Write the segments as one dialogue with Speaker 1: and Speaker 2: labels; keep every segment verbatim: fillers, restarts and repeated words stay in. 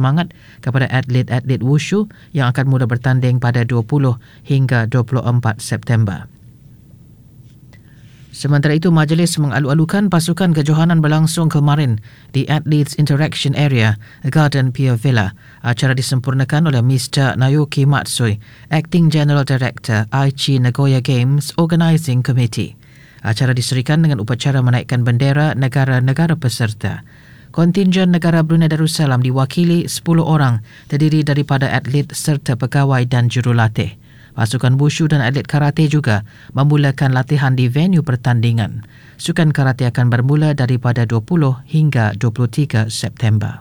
Speaker 1: semangat kepada atlet-atlet wushu yang akan mula bertanding pada dua puluh hingga dua puluh empat September. Sementara itu, majlis mengalu-alukan pasukan kejohanan berlangsung kemarin di Athletes Interaction Area, Garden Pier Villa. Acara disempurnakan oleh Mister Naoki Matsui, Acting General Director Aichi Nagoya Games Organising Committee. Acara diserikan dengan upacara menaikkan bendera negara-negara peserta. Kontingen negara Brunei Darussalam diwakili sepuluh orang, terdiri daripada atlet serta pegawai dan jurulatih. Pasukan wushu dan atlet karate juga memulakan latihan di venue pertandingan. Sukan karate akan bermula daripada dua puluh hingga dua puluh tiga September.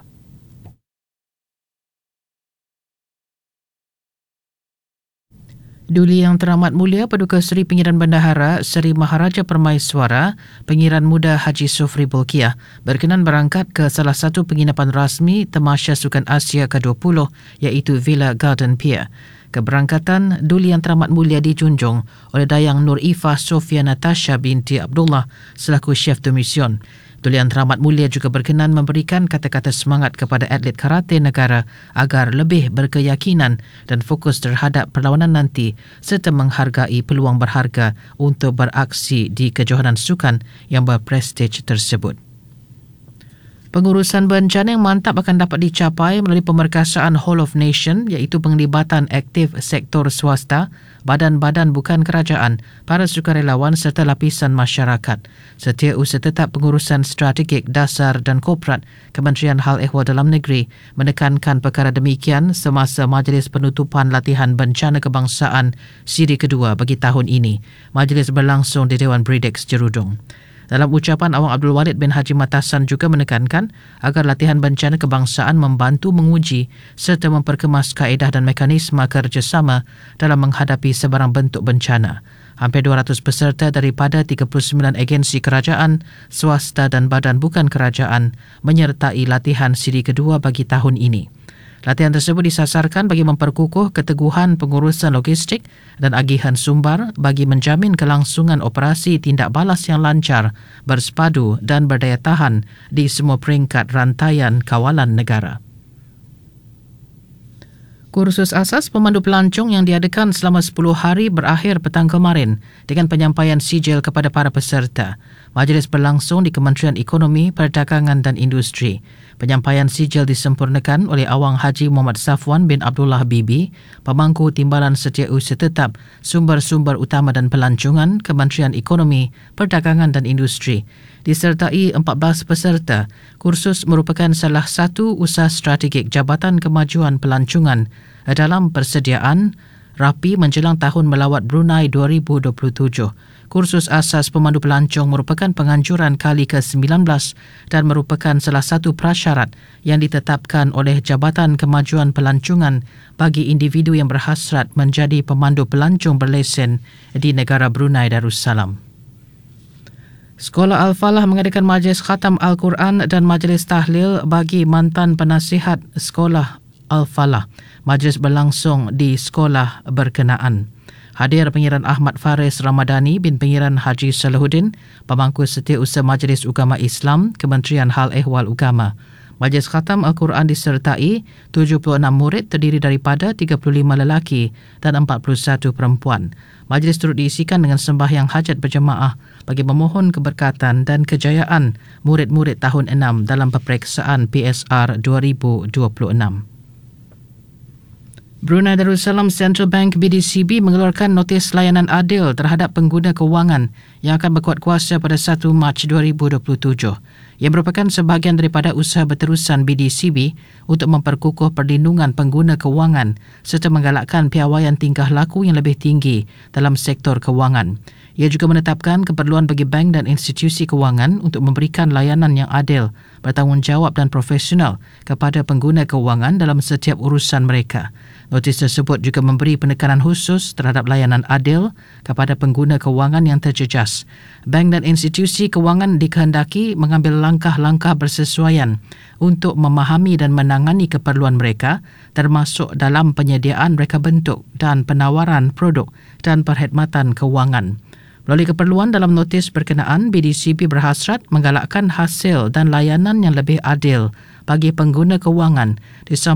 Speaker 1: Duli Yang Teramat Mulia Paduka Seri Pengiran Bendahara Seri Maharaja Permaiswara Pengiran Muda Haji Sofri Bolkiah berkenan berangkat ke salah satu penginapan rasmi Tamasya Sukan Asia ke dua puluh iaitu Villa Garden Pier. Keberangkatan Duli Yang Teramat Mulia dijunjung oleh Dayang Nur Ifah Sofia Natasha binti Abdullah selaku Chef de Mission. Duli Yang Teramat Mulia juga berkenan memberikan kata-kata semangat kepada atlet karate negara agar lebih berkeyakinan dan fokus terhadap perlawanan nanti serta menghargai peluang berharga untuk beraksi di kejohanan sukan yang berprestij tersebut. Pengurusan bencana yang mantap akan dapat dicapai melalui pemerkasaan Whole of Nation iaitu penglibatan aktif sektor swasta, badan-badan bukan kerajaan, para sukarelawan serta lapisan masyarakat. Setiausaha Tetap Pengurusan Strategik Dasar dan Korporat Kementerian Hal Ehwal Dalam Negeri menekankan perkara demikian semasa Majlis Penutupan Latihan Bencana Kebangsaan siri kedua bagi tahun ini. Majlis berlangsung di Dewan Bridex Jerudong. Dalam ucapan, Awang Abdul Walid bin Haji Matasan juga menekankan agar latihan bencana kebangsaan membantu menguji serta memperkemas kaedah dan mekanisme kerjasama dalam menghadapi sebarang bentuk bencana. Hampir dua ratus peserta daripada tiga puluh sembilan agensi kerajaan, swasta dan badan bukan kerajaan menyertai latihan siri kedua bagi tahun ini. Latihan tersebut disasarkan bagi memperkukuh keteguhan pengurusan logistik dan agihan sumber bagi menjamin kelangsungan operasi tindak balas yang lancar, bersepadu dan berdaya tahan di semua peringkat rantaian kawalan negara. Kursus asas pemandu pelancong yang diadakan selama sepuluh hari berakhir petang kemarin dengan penyampaian sijil kepada para peserta. Majlis berlangsung di Kementerian Ekonomi, Perdagangan dan Industri. Penyampaian sijil disempurnakan oleh Awang Haji Muhammad Safwan bin Abdullah Bibi, Pemangku Timbalan Setiausaha Tetap Sumber-Sumber Utama dan Pelancongan Kementerian Ekonomi, Perdagangan dan Industri. Disertai empat belas peserta, kursus merupakan salah satu usaha strategik Jabatan Kemajuan Pelancongan dalam persediaan rapi menjelang tahun melawat Brunei dua ribu dua puluh tujuh. Kursus asas pemandu pelancong merupakan penganjuran kali ke sembilan belas dan merupakan salah satu prasyarat yang ditetapkan oleh Jabatan Kemajuan Pelancongan bagi individu yang berhasrat menjadi pemandu pelancong berlesen di negara Brunei Darussalam. Sekolah Al-Falah mengadakan majlis khatam Al-Quran dan majlis tahlil bagi mantan penasihat Sekolah Al-Falah. Majlis berlangsung di sekolah berkenaan. Hadir Pengiran Ahmad Faris Ramadani bin Pengiran Haji Salahuddin, Pemangku Setiausaha Majlis Ugama Islam, Kementerian Hal Ehwal Ugama. Majlis khatam Al-Quran disertai tujuh puluh enam murid terdiri daripada tiga puluh lima lelaki dan empat puluh satu perempuan. Majlis turut diisikan dengan sembahyang hajat berjemaah bagi memohon keberkatan dan kejayaan murid-murid tahun enam dalam peperiksaan P S R dua ribu dua puluh enam. Brunei Darussalam Central Bank B D C B mengeluarkan notis layanan adil terhadap pengguna kewangan yang akan berkuat kuasa pada satu Mac dua ribu dua puluh tujuh. Ia merupakan sebahagian daripada usaha berterusan B D C B untuk memperkukuh perlindungan pengguna kewangan serta menggalakkan piawaian tingkah laku yang lebih tinggi dalam sektor kewangan. Ia juga menetapkan keperluan bagi bank dan institusi kewangan untuk memberikan layanan yang adil, bertanggungjawab dan profesional kepada pengguna kewangan dalam setiap urusan mereka. Notis tersebut juga memberi penekanan khusus terhadap layanan adil kepada pengguna kewangan yang terjejas. Bank dan institusi kewangan dikehendaki mengambil langkah-langkah bersesuaian untuk memahami dan menangani keperluan mereka, termasuk dalam penyediaan reka bentuk dan penawaran produk dan perkhidmatan kewangan. Melalui keperluan dalam notis berkenaan, B D C B berhasrat menggalakkan hasil dan layanan yang lebih adil bagi pengguna kewangan di